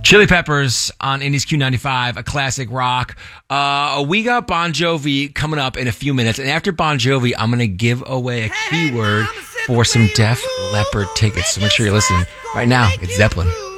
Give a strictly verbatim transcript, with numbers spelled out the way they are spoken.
Chili Peppers on Indies Q ninety-five, a classic rock. Uh, we got Bon Jovi coming up in a few minutes. And after Bon Jovi, I'm going to give away a keyword for some Def Leppard tickets. So make sure you're listening. Right now, it's Zeppelin.